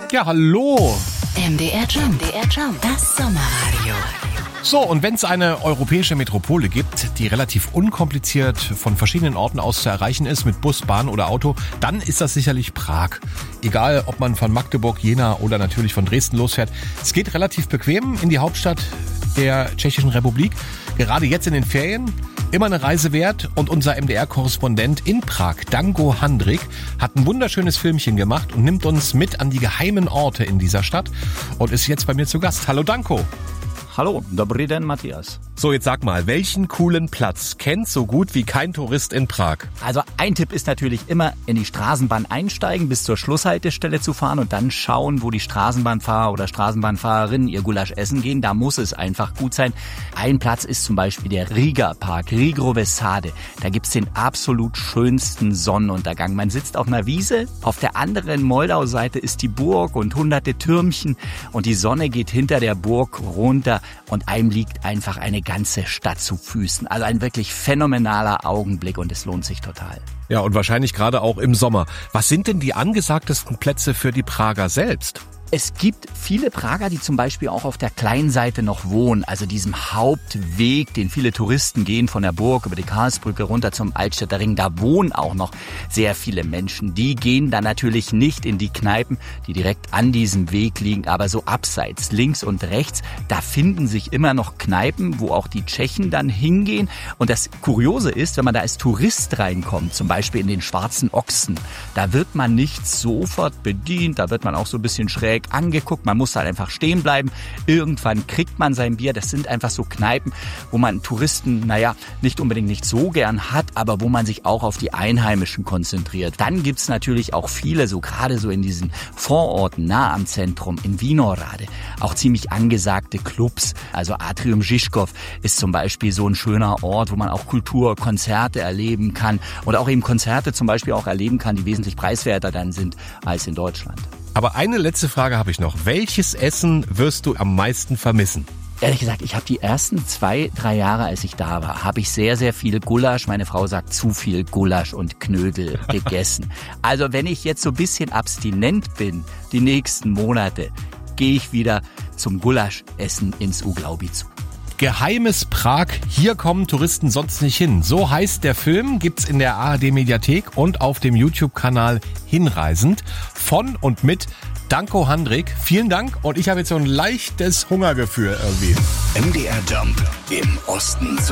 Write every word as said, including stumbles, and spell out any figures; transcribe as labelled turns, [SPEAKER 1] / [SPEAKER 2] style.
[SPEAKER 1] Ja, hallo.
[SPEAKER 2] M D R Jump, M D R Jump, das Sommerradio.
[SPEAKER 1] So, und wenn es eine europäische Metropole gibt, die relativ unkompliziert von verschiedenen Orten aus zu erreichen ist, mit Bus, Bahn oder Auto, dann ist das sicherlich Prag. Egal, ob man von Magdeburg, Jena oder natürlich von Dresden losfährt. Es geht relativ bequem in die Hauptstadt der Tschechischen Republik. Gerade jetzt in den Ferien. Immer eine Reise wert, und unser M D R-Korrespondent in Prag, Danko Handrik, hat ein wunderschönes Filmchen gemacht und nimmt uns mit an die geheimen Orte in dieser Stadt und ist jetzt bei mir zu Gast. Hallo Danko.
[SPEAKER 3] Hallo, dobrý den, Matthias.
[SPEAKER 1] So, jetzt sag mal, welchen coolen Platz kennt so gut wie kein Tourist in Prag?
[SPEAKER 3] Also ein Tipp ist natürlich immer, in die Straßenbahn einsteigen, bis zur Schlusshaltestelle zu fahren und dann schauen, wo die Straßenbahnfahrer oder Straßenbahnfahrerinnen ihr Gulasch essen gehen. Da muss es einfach gut sein. Ein Platz ist zum Beispiel der Riga Park, Rigove Sade. Da gibt's den absolut schönsten Sonnenuntergang. Man sitzt auf einer Wiese, auf der anderen Moldau-Seite ist die Burg und hunderte Türmchen und die Sonne geht hinter der Burg runter. Und einem liegt einfach eine ganze Stadt zu Füßen. Also ein wirklich phänomenaler Augenblick und es lohnt sich total.
[SPEAKER 1] Ja, und wahrscheinlich gerade auch im Sommer. Was sind denn die angesagtesten Plätze für die Prager selbst?
[SPEAKER 3] Es gibt viele Prager, die zum Beispiel auch auf der kleinen Seite noch wohnen, also diesem Hauptweg, den viele Touristen gehen, von der Burg über die Karlsbrücke runter zum Altstädter Ring. Da wohnen auch noch sehr viele Menschen. Die gehen dann natürlich nicht in die Kneipen, die direkt an diesem Weg liegen, aber so abseits, links und rechts, da finden sich immer noch Kneipen, wo auch die Tschechen dann hingehen. Und das Kuriose ist, wenn man da als Tourist reinkommt, zum Beispiel in den Schwarzen Ochsen, da wird man nicht sofort bedient, da wird man auch so ein bisschen schräg angeguckt, man muss halt einfach stehen bleiben. Irgendwann kriegt man sein Bier. Das sind einfach so Kneipen, wo man Touristen, naja, nicht unbedingt nicht so gern hat, aber wo man sich auch auf die Einheimischen konzentriert. Dann gibt's natürlich auch viele, so gerade so in diesen Vororten, nah am Zentrum, in Vinohrade, auch ziemlich angesagte Clubs. Also Atrium Žižkov ist zum Beispiel so ein schöner Ort, wo man auch Kultur, Konzerte erleben kann und auch eben Konzerte zum Beispiel auch erleben kann, die wesentlich preiswerter dann sind als in Deutschland.
[SPEAKER 1] Aber eine letzte Frage habe ich noch. Welches Essen wirst du am meisten vermissen?
[SPEAKER 3] Ehrlich gesagt, ich habe die ersten zwei, drei Jahre, als ich da war, habe ich sehr, sehr viel Gulasch, meine Frau sagt zu viel Gulasch und Knödel gegessen. Also wenn ich jetzt so ein bisschen abstinent bin, die nächsten Monate, gehe ich wieder zum Gulaschessen ins Uglaubizú.
[SPEAKER 1] Geheimes Prag, hier kommen Touristen sonst nicht hin. So heißt der Film, gibt's in der A R D-Mediathek und auf dem YouTube-Kanal Hinreisend von und mit Danko Handrik. Vielen Dank, und ich habe jetzt so ein leichtes Hungergefühl irgendwie.
[SPEAKER 4] M D R Jump im Osten.